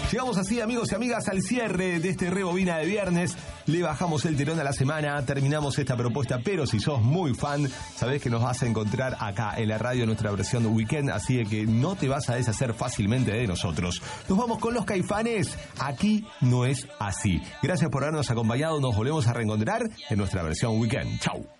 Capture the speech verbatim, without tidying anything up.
Llegamos así, amigos y amigas, al cierre de este Rebobina de viernes. Le bajamos el telón a la semana, terminamos esta propuesta, pero si sos muy fan, sabés que nos vas a encontrar acá en la radio en nuestra versión Weekend, así que no te vas a deshacer fácilmente de nosotros. Nos vamos con los Caifanes. Aquí no es así. Gracias por habernos acompañado, nos volvemos a reencontrar en nuestra versión Weekend. Chau.